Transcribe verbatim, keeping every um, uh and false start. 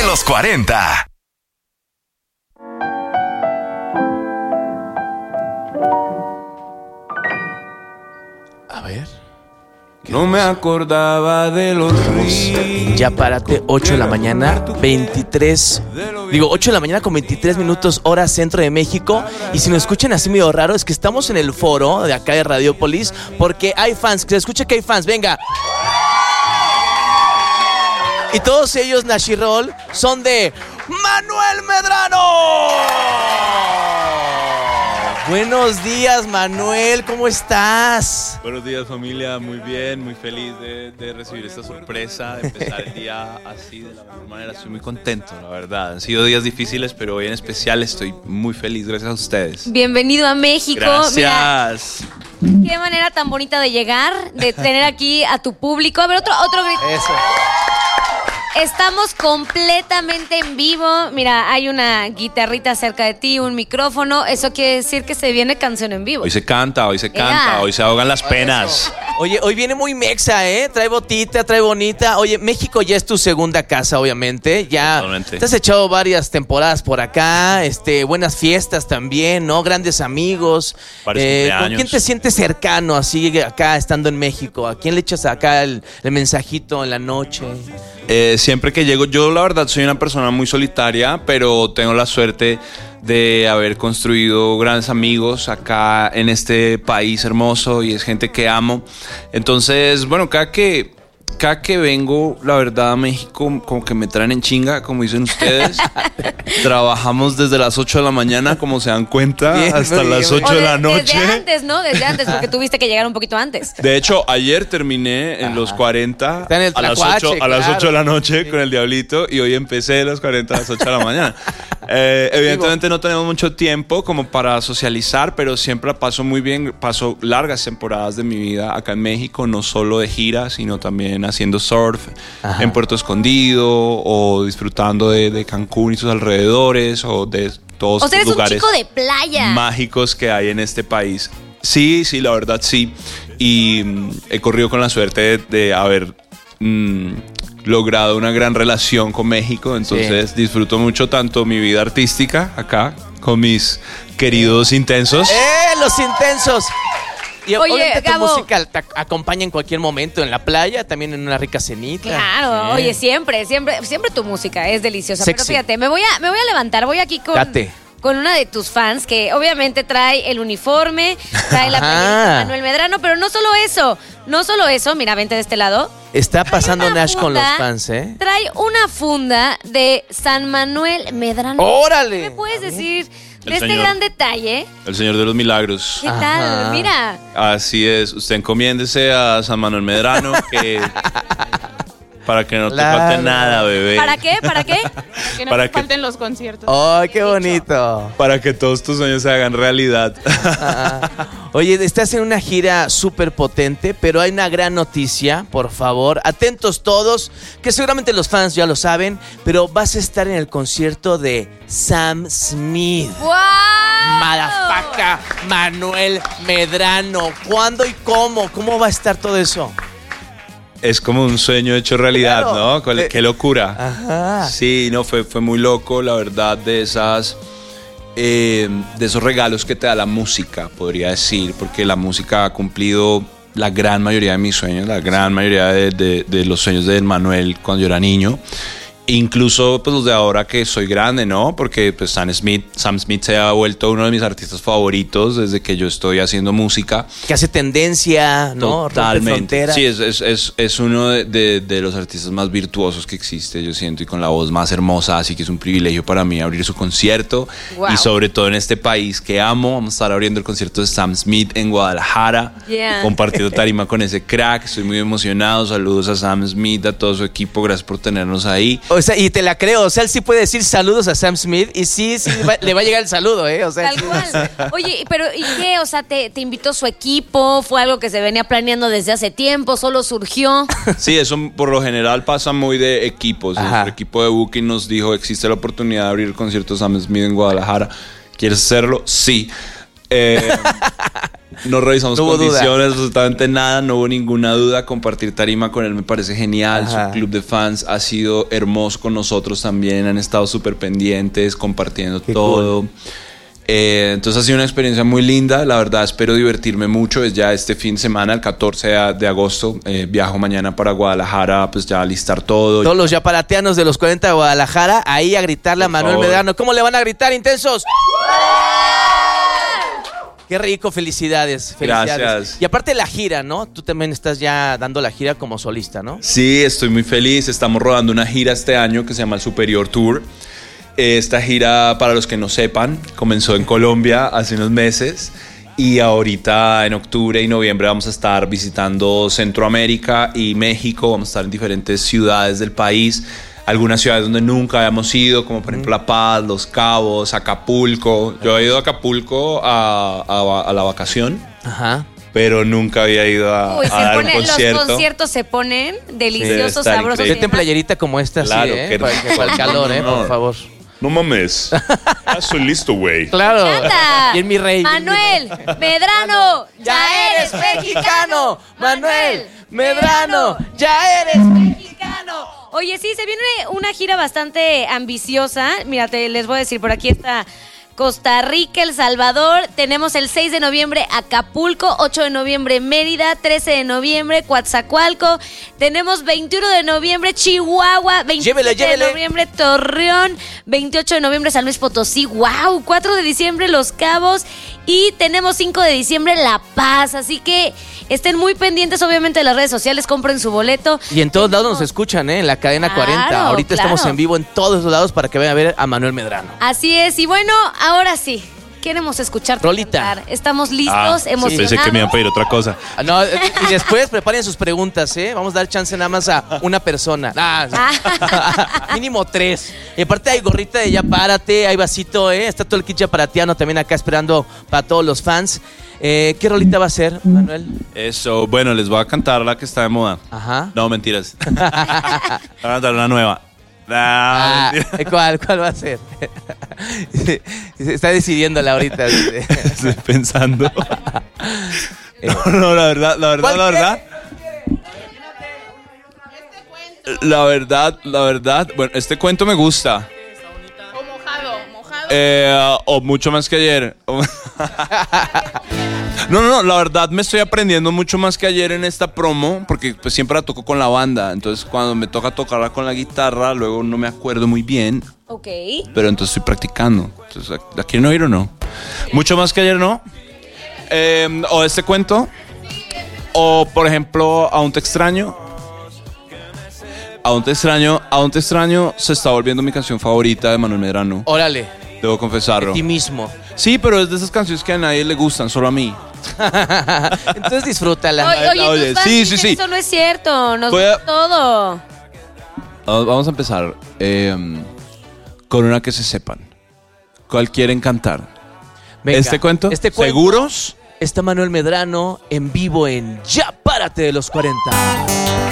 los cuarenta. A ver. No me acordaba de los ríos. Ya párate, ocho de la mañana, veintitrés. Digo, ocho de la mañana con veintitrés minutos, hora centro de México. Y si nos escuchan así medio raro, es que estamos en el foro de acá de Radiopolis, porque hay fans, que se escuche que hay fans, venga. Y todos ellos, Nashirol, son de Manuel Medrano. Buenos días, Manuel, ¿cómo estás? Buenos días, familia, muy bien, muy feliz de, de recibir esta sorpresa, de empezar el día así de la mejor manera. Estoy muy contento, la verdad. Han sido días difíciles, pero hoy en especial estoy muy feliz, gracias a ustedes. Bienvenido a México. Gracias. Mira, qué manera tan bonita de llegar, de tener aquí a tu público. A ver, otro, otro grito. Eso. Estamos completamente en vivo. Mira, hay una guitarrita cerca de ti, un micrófono. Eso quiere decir que se viene canción en vivo. Hoy se canta, hoy se canta, Yeah. hoy se ahogan las penas. Oye, hoy viene muy mexa, ¿eh? Trae botita, trae bonita. Oye, México ya es tu segunda casa, obviamente. Ya Totalmente. te has echado varias temporadas por acá, este, buenas fiestas también, ¿no? Grandes amigos. Varios ¿Con cumpleaños. quién te sientes cercano así acá estando en México? ¿A quién le echas acá el, el mensajito en la noche? Eh, siempre que llego, yo la verdad soy una persona muy solitaria, pero tengo la suerte de haber construido grandes amigos acá en este país hermoso y es gente que amo. Entonces, bueno, cada que, cada que vengo, la verdad, a México, como que me traen en chinga, como dicen ustedes. Trabajamos desde las ocho de la mañana, como se dan cuenta, Bien, hasta muy las bien. ocho O de la noche. Desde antes, ¿no? Desde antes, porque tuviste que llegar un poquito antes. De hecho, ayer terminé en los cuarenta Está en el a, las tlacuache, ocho, a las claro. ocho de la noche con el Diablito y hoy empecé a las cuarenta a las ocho de la mañana. Eh, evidentemente no tenemos mucho tiempo como para socializar, pero siempre la paso muy bien. Paso largas temporadas de mi vida acá en México, no solo de gira, sino también haciendo surf Ajá. en Puerto Escondido o disfrutando de, de Cancún y sus alrededores o de todos O sea, los eres un lugares chico de playa. mágicos que hay en este país. Sí, sí, la verdad sí. Y mm, he corrido con la suerte de, de haber mm, logrado una gran relación con México. Entonces disfruto mucho tanto mi vida artística acá con mis queridos intensos. ¡Eh, los intensos! Y Oye, obviamente tu Gabo. música te ac- acompaña en cualquier momento, en la playa, también en una rica cenita. Claro, Sí. oye, siempre, siempre, siempre tu música es deliciosa. Sexy. Pero fíjate, me voy a, me voy a levantar, voy aquí con, Date. con una de tus fans que obviamente trae el uniforme, trae la Ajá. playerita de Manuel Medrano, pero no solo eso, no solo eso, mira, vente de este lado. Está pasando Trae una Nash con los funda, fans, ¿eh? Trae una funda de San Manuel Medrano. ¡Órale! ¿Qué me puedes decir El de este señor. gran detalle? El Señor de los Milagros. ¿Qué Ajá. tal? Mira. Así es. Usted encomiéndese a San Manuel Medrano que para que no te Claro. falte nada, bebé. ¿Para qué? ¿Para qué? Que no Para te que- falten los conciertos. ¡Ay, qué bonito! Para que todos tus sueños se hagan realidad. Ah, oye, estás en una gira súper potente, pero hay una gran noticia, por favor. Atentos todos, que seguramente los fans ya lo saben, pero vas a estar en el concierto de Sam Smith. ¡Wow! Madafaca, Manuel Medrano. ¿Cuándo y cómo? ¿Cómo va a estar todo eso? Es como un sueño hecho realidad, Claro. ¿no? Con- Eh, Qué locura. Ajá. Sí, no, fue, fue muy loco, la verdad, de esas... eh, de esos regalos que te da la música, podría decir, porque la música ha cumplido la gran mayoría de mis sueños, la gran mayoría de, de- de los sueños de Manuel cuando yo era niño. Incluso pues los de ahora que soy grande, ¿no? Porque pues Sam Smith, Sam Smith se ha vuelto uno de mis artistas favoritos desde que yo estoy haciendo música. Que hace tendencia, ¿no? Rompe Totalmente. fronteras. Sí, es, es, es, es uno de, de- de los artistas más virtuosos que existe, yo siento, y con la voz más hermosa, así que es un privilegio para mí abrir su concierto. Wow. Y sobre todo en este país que amo, vamos a estar abriendo el concierto de Sam Smith en Guadalajara, Yeah. compartiendo tarima con ese crack. Estoy muy emocionado. Saludos a Sam Smith, a todo su equipo, gracias por tenernos ahí. O sea, y te la creo, o sea, él sí puede decir saludos a Sam Smith y sí, sí va- le va a llegar el saludo, ¿eh? O sea, Tal sí. cual. Oye, pero ¿y qué? O sea, ¿te, te invitó su equipo? ¿Fue algo que se venía planeando desde hace tiempo? ¿Solo surgió? Sí, eso por lo general pasa muy de equipos. Ajá. Nuestro equipo de booking nos dijo, existe la oportunidad de abrir el concierto de Sam Smith en Guadalajara. ¿Quieres hacerlo? Sí. Eh, No revisamos No hubo condiciones, duda. absolutamente nada, no hubo ninguna duda. Compartir tarima con él me parece genial. Ajá. Su club de fans ha sido hermoso con nosotros también. Han estado súper pendientes, compartiendo Qué todo. Eh, entonces ha sido una experiencia muy linda. La verdad, espero divertirme mucho. Es ya este fin de semana, el catorce de agosto. Eh, viajo mañana para Guadalajara, pues ya a listar todo. Todos los yaparateanos de los cuarenta de Guadalajara, ahí a gritarle a Por Manuel favor. Medrano. ¿Cómo le van a gritar, intensos? Qué rico, felicidades, felicidades. Gracias. Y aparte la gira, ¿no? Tú también estás ya dando la gira como solista, ¿no? Sí, estoy muy feliz. Estamos rodando una gira este año que se llama el Superior Tour. Esta gira, para los que no sepan, comenzó en Colombia hace unos meses y ahorita en octubre y noviembre vamos a estar visitando Centroamérica y México. Vamos a estar en diferentes ciudades del país, algunas ciudades donde nunca habíamos ido, como por ejemplo La Paz, Los Cabos, Acapulco. Yo he ido a Acapulco a, a, a la vacación, Ajá. pero nunca había ido a, Uy, a se dar pone- un concierto. los conciertos se ponen deliciosos, debe estar sabrosos. increíble. Vete en playerita como esta, Claro, sí, ¿eh? qué Para, rico. para el calor, ¿eh? No, no. Por favor. No mames, ya estoy listo, güey. Claro. ¡Canta! Y en mi rey. Manuel Medrano, ya eres mexicano. Manuel Medrano, ya eres mexicano. Oye, sí, se viene una gira bastante ambiciosa. Mira, te, les voy a decir, por aquí está Costa Rica, El Salvador. Tenemos el seis de noviembre Acapulco, ocho de noviembre Mérida, trece de noviembre Coatzacoalco. Tenemos veintiuno de noviembre Chihuahua, veintisiete Llévele, llévele. de noviembre Torreón, veintiocho de noviembre San Luis Potosí, wow, cuatro de diciembre Los Cabos y tenemos cinco de diciembre La Paz. Así que estén muy pendientes, obviamente, de las redes sociales, compren su boleto. Y en todos lados nos escuchan, ¿eh? En la cadena Claro, cuarenta. Ahorita claro. estamos en vivo en todos los lados para que vayan a ver a Manuel Medrano. Así es, y bueno, ahora sí, queremos escucharte Rolita. cantar. Estamos listos, Ah, emocionados. pensé que me iban a pedir otra cosa. Ah, no, eh, y después preparen sus preguntas, ¿eh? Vamos a dar chance nada más a una persona. Ah, mínimo tres. Y aparte hay gorrita de ya párate, hay vasito, ¿eh? Está todo el kit yaparatiano también acá esperando para todos los fans. Eh, ¿Qué rolita va a ser, Manuel? Eso, bueno, les voy a cantar la que está de moda. Ajá. No, mentiras. Voy a cantar una nueva. Ah, Ah, mentira. ¿cuál, ¿Cuál va a ser? Se está decidiéndola ahorita. Estoy pensando. No, no, la verdad, la verdad, ¿Cuál la qué? verdad. La verdad, la verdad. Bueno, este cuento me gusta. O mojado, mojado. Eh, o mucho más que ayer. No, no, no, la verdad me estoy aprendiendo mucho más que ayer en esta promo, porque pues siempre la toco con la banda, entonces cuando me toca tocarla con la guitarra, luego no me acuerdo muy bien, Ok. pero entonces estoy practicando. Entonces, ¿la quieren oír o no? Mucho más que ayer, ¿no? Eh, o este cuento, o por ejemplo, Aún te extraño. Aún te extraño, Aún te extraño se está volviendo mi canción favorita de Manuel Medrano, Órale, debo confesarlo. de ti mismo. Sí, pero es de esas canciones que a nadie le gustan, solo a mí. Entonces disfrútala. Oye, oye, Oye, tus fans sí, dicen sí, sí. Eso no es cierto, nos Voy a- gusta todo. Ah, Vamos a empezar eh, con una que se sepan. ¿Cuál quieren cantar? Venga, ¿Este cuento? Este cuento. ¿Seguros? Está Manuel Medrano en vivo en Ya Párate de los cuarenta.